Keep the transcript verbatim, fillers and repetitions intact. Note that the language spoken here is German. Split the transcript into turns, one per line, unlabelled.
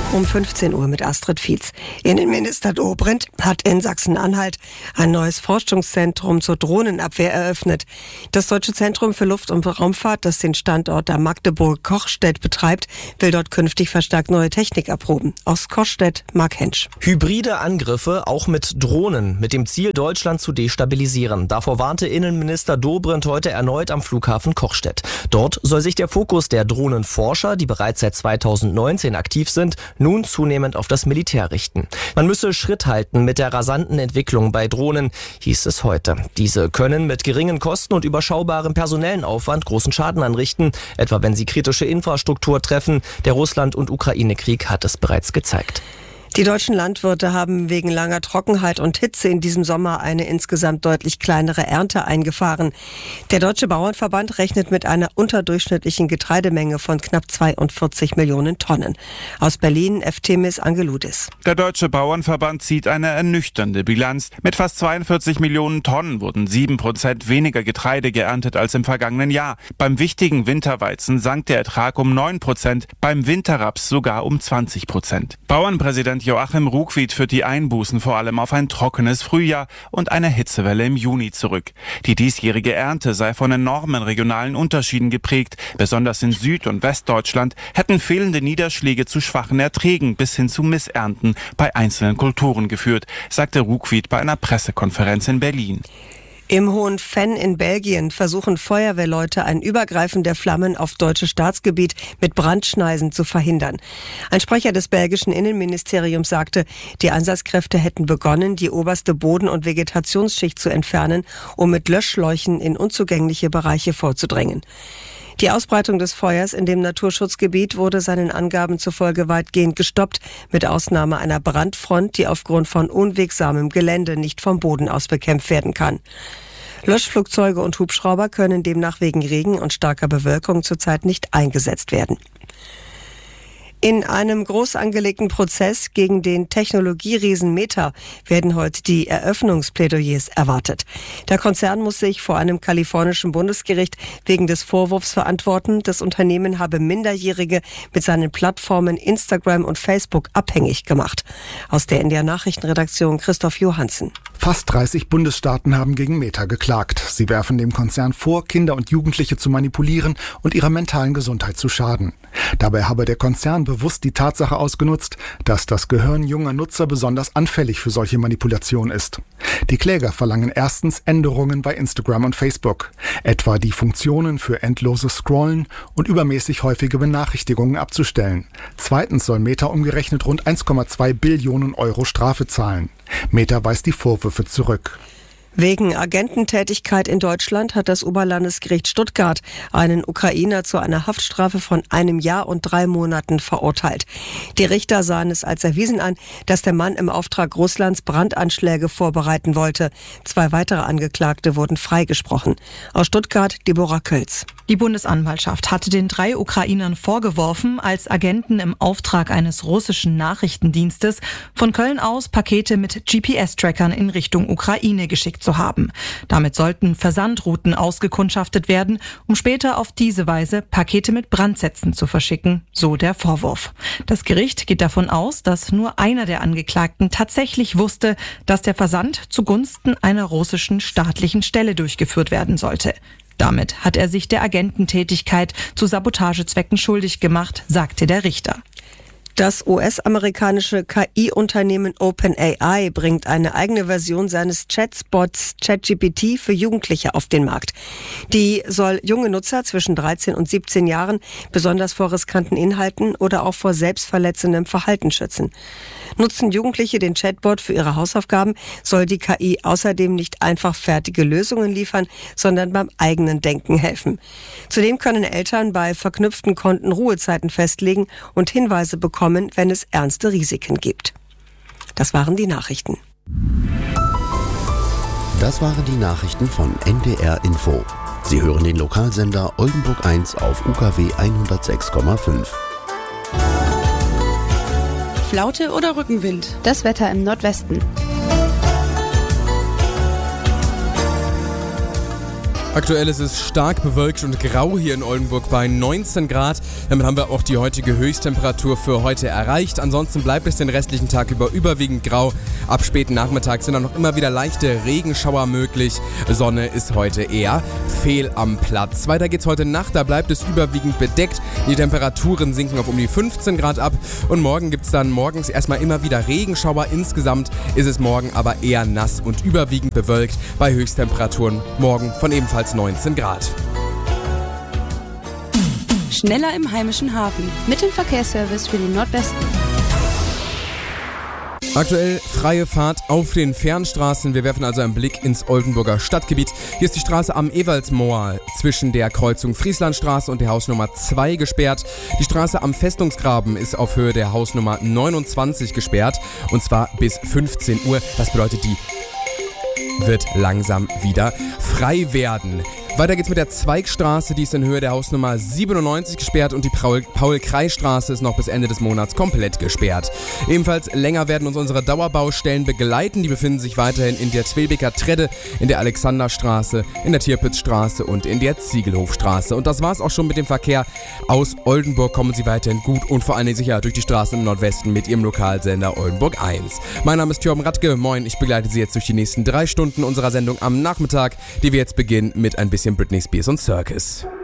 Um fünfzehn Uhr mit Astrid Fietz. Innenminister Dobrindt hat in Sachsen-Anhalt ein neues Forschungszentrum zur Drohnenabwehr eröffnet. Das Deutsche Zentrum für Luft- und Raumfahrt, das den Standort am Magdeburg-Kochstedt betreibt, will dort künftig verstärkt neue Technik erproben. Aus Kochstedt, Marc Hensch.
Hybride Angriffe, auch mit Drohnen, mit dem Ziel, Deutschland zu destabilisieren. Davor warnte Innenminister Dobrindt heute erneut am Flughafen Kochstedt. Dort soll sich der Fokus der Drohnenforscher, die bereits seit zweitausendneunzehn aktiv sind, nun zunehmend auf das Militär richten. Man müsse Schritt halten mit der rasanten Entwicklung bei Drohnen, hieß es heute. Diese können mit geringen Kosten und überschaubarem personellen Aufwand großen Schaden anrichten, etwa wenn sie kritische Infrastruktur treffen. Der Russland- und Ukraine-Krieg hat es bereits gezeigt.
Die deutschen Landwirte haben wegen langer Trockenheit und Hitze in diesem Sommer eine insgesamt deutlich kleinere Ernte eingefahren. Der Deutsche Bauernverband rechnet mit einer unterdurchschnittlichen Getreidemenge von knapp zweiundvierzig Millionen Tonnen. Aus Berlin, Eftemis Angeloudis.
Der Deutsche Bauernverband zieht eine ernüchternde Bilanz. Mit fast zweiundvierzig Millionen Tonnen wurden sieben Prozent weniger Getreide geerntet als im vergangenen Jahr. Beim wichtigen Winterweizen sank der Ertrag um neun Prozent, beim Winterraps sogar um zwanzig Prozent. Bauernpräsident Joachim Ruckwied führt die Einbußen vor allem auf ein trockenes Frühjahr und eine Hitzewelle im Juni zurück. Die diesjährige Ernte sei von enormen regionalen Unterschieden geprägt. Besonders in Süd- und Westdeutschland hätten fehlende Niederschläge zu schwachen Erträgen bis hin zu Missernten bei einzelnen Kulturen geführt, sagte Ruckwied bei einer Pressekonferenz in Berlin.
Im Hohen Venn in Belgien versuchen Feuerwehrleute ein Übergreifen der Flammen auf deutsches Staatsgebiet mit Brandschneisen zu verhindern. Ein Sprecher des belgischen Innenministeriums sagte, die Einsatzkräfte hätten begonnen, die oberste Boden- und Vegetationsschicht zu entfernen, um mit Löschschläuchen in unzugängliche Bereiche vorzudringen. Die Ausbreitung des Feuers in dem Naturschutzgebiet wurde seinen Angaben zufolge weitgehend gestoppt, mit Ausnahme einer Brandfront, die aufgrund von unwegsamem Gelände nicht vom Boden aus bekämpft werden kann. Löschflugzeuge und Hubschrauber können demnach wegen Regen und starker Bewölkung zurzeit nicht eingesetzt werden. In einem groß angelegten Prozess gegen den Technologieriesen Meta werden heute die Eröffnungsplädoyers erwartet. Der Konzern muss sich vor einem kalifornischen Bundesgericht wegen des Vorwurfs verantworten, das Unternehmen habe Minderjährige mit seinen Plattformen Instagram und Facebook abhängig gemacht. Aus der N D R-Nachrichtenredaktion Christoph Johansen.
Fast dreißig Bundesstaaten haben gegen Meta geklagt. Sie werfen dem Konzern vor, Kinder und Jugendliche zu manipulieren und ihrer mentalen Gesundheit zu schaden. Dabei habe der Konzern bewusst die Tatsache ausgenutzt, dass das Gehirn junger Nutzer besonders anfällig für solche Manipulationen ist. Die Kläger verlangen erstens Änderungen bei Instagram und Facebook, etwa die Funktionen für endloses Scrollen und übermäßig häufige Benachrichtigungen abzustellen. Zweitens soll Meta umgerechnet rund eins Komma zwei Billionen Euro Strafe zahlen. Meta weist die Vorwürfe zurück.
Wegen Agententätigkeit in Deutschland hat das Oberlandesgericht Stuttgart einen Ukrainer zu einer Haftstrafe von einem Jahr und drei Monaten verurteilt. Die Richter sahen es als erwiesen an, dass der Mann im Auftrag Russlands Brandanschläge vorbereiten wollte. Zwei weitere Angeklagte wurden freigesprochen. Aus Stuttgart, Deborah Kölz.
Die Bundesanwaltschaft hatte den drei Ukrainern vorgeworfen, als Agenten im Auftrag eines russischen Nachrichtendienstes von Köln aus Pakete mit G P S-Trackern in Richtung Ukraine geschickt zu haben. Damit sollten Versandrouten ausgekundschaftet werden, um später auf diese Weise Pakete mit Brandsätzen zu verschicken, so der Vorwurf. Das Gericht geht davon aus, dass nur einer der Angeklagten tatsächlich wusste, dass der Versand zugunsten einer russischen staatlichen Stelle durchgeführt werden sollte. Damit hat er sich der Agententätigkeit zu Sabotagezwecken schuldig gemacht, sagte der Richter.
Das U S-amerikanische K I-Unternehmen OpenAI bringt eine eigene Version seines Chatbots ChatGPT für Jugendliche auf den Markt. Die soll junge Nutzer zwischen dreizehn und siebzehn Jahren besonders vor riskanten Inhalten oder auch vor selbstverletzendem Verhalten schützen. Nutzen Jugendliche den Chatbot für ihre Hausaufgaben, soll die K I außerdem nicht einfach fertige Lösungen liefern, sondern beim eigenen Denken helfen. Zudem können Eltern bei verknüpften Konten Ruhezeiten festlegen und Hinweise bekommen, wenn es ernste Risiken gibt. Das waren die Nachrichten.
Das waren die Nachrichten von N D R Info. Sie hören den Lokalsender Oldenburg eins auf U K W hundertsechs Komma fünf.
Flaute oder Rückenwind?
Das Wetter im Nordwesten.
Aktuell ist es stark bewölkt und grau hier in Oldenburg bei neunzehn Grad.
Damit haben wir auch die heutige Höchsttemperatur für heute erreicht. Ansonsten bleibt es den restlichen Tag über überwiegend grau. Ab späten Nachmittag sind dann noch immer wieder leichte Regenschauer möglich. Sonne ist heute eher fehl am Platz. Weiter geht's heute Nacht, da bleibt es überwiegend bedeckt. Die Temperaturen sinken auf um die fünfzehn Grad ab. Und morgen gibt's dann morgens erstmal immer wieder Regenschauer. Insgesamt ist es morgen aber eher nass und überwiegend bewölkt bei Höchsttemperaturen morgen von ebenfalls neunzehn Grad.
Schneller im heimischen Hafen mit dem Verkehrsservice für den Nordwesten.
Aktuell freie Fahrt auf den Fernstraßen. Wir werfen also einen Blick ins Oldenburger Stadtgebiet. Hier ist die Straße am Ewaldsmoor zwischen der Kreuzung Frieslandstraße und der Hausnummer zwei gesperrt. Die Straße am Festungsgraben ist auf Höhe der Hausnummer neunundzwanzig gesperrt und zwar bis fünfzehn Uhr. Das bedeutet, die wird langsam wieder frei werden. Weiter geht's mit der Zweigstraße, die ist in Höhe der Hausnummer siebenundneunzig gesperrt und die Paul-Kreis-Straße ist noch bis Ende des Monats komplett gesperrt. Ebenfalls länger werden uns unsere Dauerbaustellen begleiten. Die befinden sich weiterhin in der Zwilbecker Tredde, in der Alexanderstraße, in der Tierpitzstraße und in der Ziegelhofstraße. Und das war's auch schon mit dem Verkehr. Aus Oldenburg kommen Sie weiterhin gut und vor allen Dingen sicher durch die Straßen im Nordwesten mit Ihrem Lokalsender Oldenburg eins. Mein Name ist Thorben Radke. Moin, ich begleite Sie jetzt durch die nächsten drei Stunden unserer Sendung am Nachmittag, die wir jetzt beginnen mit ein bisschen Britney Spears und Circus.